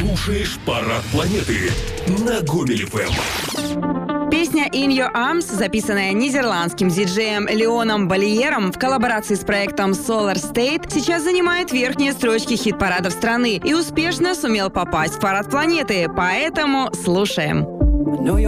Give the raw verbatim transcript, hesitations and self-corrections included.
слушаешь «Парад планеты» на Гомель эф эм. Песня «In Your Arms», записанная нидерландским диджеем Леоном Балиером в коллаборации с проектом Solar State, сейчас занимает верхние строчки хит-парадов страны и успешно сумел попасть в «Парад планеты», поэтому слушаем.